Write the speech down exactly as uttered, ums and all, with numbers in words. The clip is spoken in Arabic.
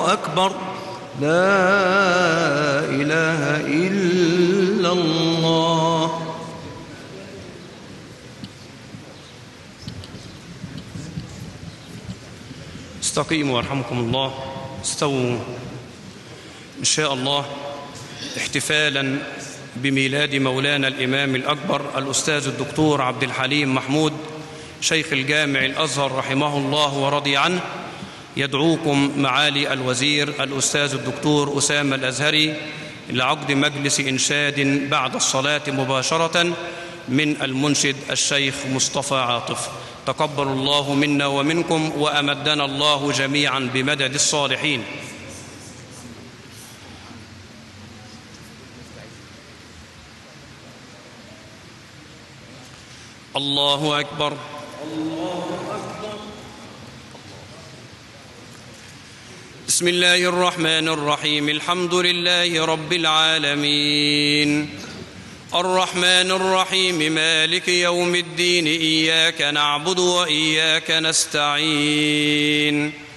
أكبر لا إله إلا الله. استقيموا يرحمكم الله، استووا إن شاء الله. احتفالا بميلاد مولانا الإمام الأكبر الأستاذ الدكتور عبد الحليم محمود شيخ الجامع الأزهر رحمه الله ورضي عنه، يدعوكم معالي الوزير الأستاذ الدكتور أسامة الأزهري لعقد مجلس إنشاد بعد الصلاة مباشرة من المنشد الشيخ مصطفى عاطف. تقبل الله منا ومنكم، وأمدنا الله جميعا بمدد الصالحين. الله أكبر. الله أكبر. بسم الله الرحمن الرحيم. الحمد لله رب العالمين الرحمن الرحيم مالك يوم الدين إياك نعبد وإياك نستعين